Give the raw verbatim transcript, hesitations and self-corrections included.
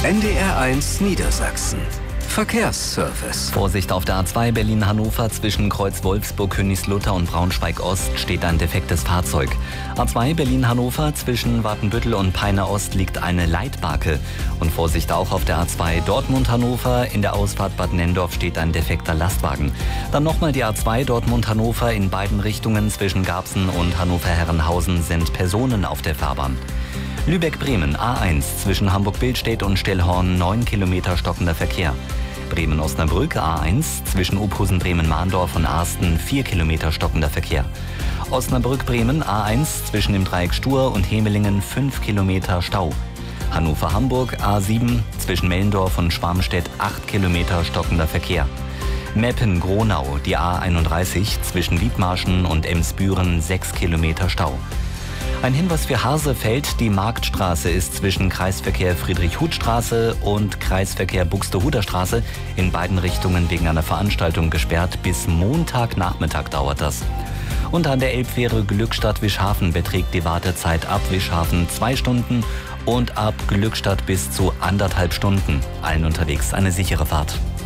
N D R eins Niedersachsen. Verkehrsservice. Vorsicht auf der A zwei Berlin-Hannover zwischen Kreuz Wolfsburg, Königslutter und Braunschweig-Ost steht ein defektes Fahrzeug. A zwei Berlin-Hannover zwischen Watenbüttel und Peine Ost liegt eine Leitbarke. Und Vorsicht auch auf der A zwei Dortmund-Hannover. In der Ausfahrt Bad Nenndorf steht ein defekter Lastwagen. Dann nochmal die A zwei Dortmund-Hannover. In beiden Richtungen zwischen Garbsen und Hannover-Herrenhausen sind Personen auf der Fahrbahn. Lübeck-Bremen A eins zwischen Hamburg-Billstedt und Stellhorn neun Kilometer stockender Verkehr. Bremen-Osnabrück A eins zwischen Uphusen-Bremen-Mahndorf und Arsten vier Kilometer stockender Verkehr. Osnabrück-Bremen A eins zwischen dem Dreieck Stur und Hemelingen fünf Kilometer Stau. Hannover-Hamburg A sieben zwischen Mellendorf und Schwarmstedt acht Kilometer stockender Verkehr. Meppen-Gronau die A einunddreißig zwischen Wiedmarschen und Emsbüren sechs Kilometer Stau. Ein Hinweis für Harsefeld: Die Marktstraße ist zwischen Kreisverkehr Friedrich-Huth-Straße und Kreisverkehr Buxtehuder Straße in beiden Richtungen wegen einer Veranstaltung gesperrt. Bis Montagnachmittag dauert das. Und an der Elbfähre Glückstadt-Wischhafen beträgt die Wartezeit ab Wischhafen zwei Stunden und ab Glückstadt bis zu anderthalb Stunden. Allen unterwegs eine sichere Fahrt.